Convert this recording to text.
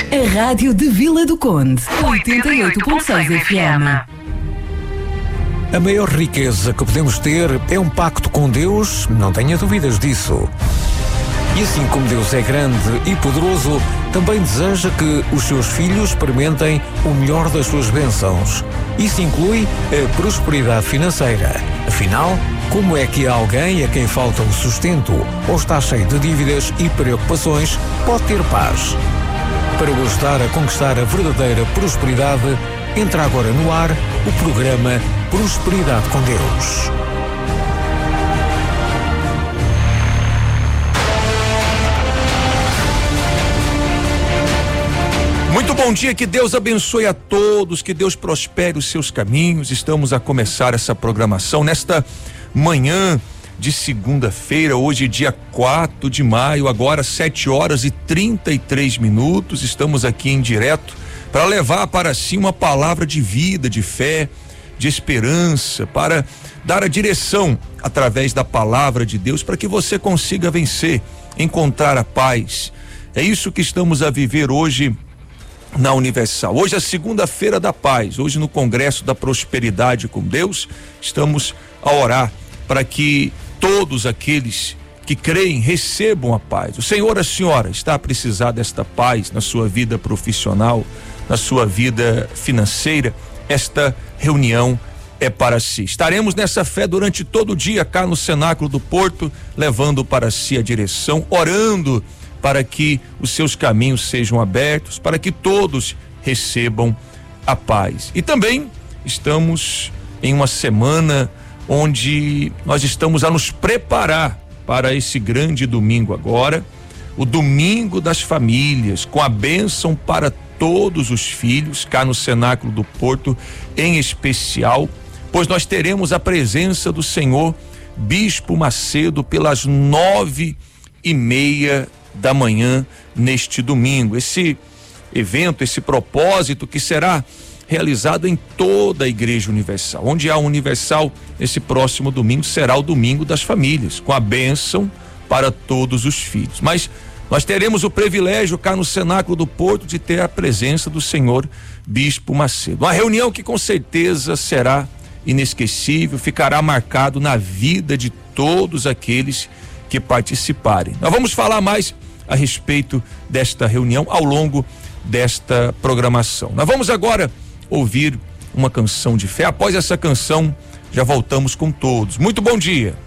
A rádio de Vila do Conde. 88.6 FM. A maior riqueza que podemos ter é um pacto com Deus, não tenha dúvidas disso. E assim como Deus é grande e poderoso, também deseja que os seus filhos experimentem o melhor das suas bênçãos. Isso inclui a prosperidade financeira. Afinal, como é que alguém a quem falta o sustento ou está cheio de dívidas e preocupações pode ter paz? Para o ajudar a conquistar a verdadeira prosperidade, entra agora no ar o programa Prosperidade com Deus. Muito bom dia, que Deus abençoe a todos, que Deus prospere os seus caminhos. Estamos a começar essa programação nesta manhã de segunda-feira, hoje dia 4 de maio, agora 7h33. Estamos aqui em direto para levar para si uma palavra de vida, de fé, de esperança, para dar a direção através da palavra de Deus para que você consiga vencer, encontrar a paz. É isso que estamos a viver hoje na Universal. Hoje é a segunda-feira da paz, hoje no Congresso da Prosperidade com Deus, estamos a orar para que todos aqueles que creem recebam a paz. O senhor, a senhora está a precisar desta paz na sua vida profissional, na sua vida financeira. Esta reunião é para si. Estaremos nessa fé durante todo o dia cá no Cenáculo do Porto, levando para si a direção, orando para que os seus caminhos sejam abertos, para que todos recebam a paz. E também estamos em uma semana onde nós estamos a nos preparar para esse grande domingo agora, o domingo das famílias, com a bênção para todos os filhos, cá no Cenáculo do Porto em especial, pois nós teremos a presença do senhor Bispo Macedo pelas 9h30 da manhã neste domingo. Esse evento, esse propósito que será realizado em toda a Igreja Universal. Onde há Universal, esse próximo domingo será o domingo das famílias, com a bênção para todos os filhos. Mas nós teremos o privilégio cá no Cenáculo do Porto de ter a presença do senhor Bispo Macedo. Uma reunião que com certeza será inesquecível, ficará marcado na vida de todos aqueles que participarem. Nós vamos falar mais a respeito desta reunião ao longo desta programação. Nós vamos agora ouvir uma canção de fé. Após essa canção, já voltamos com todos. Muito bom dia.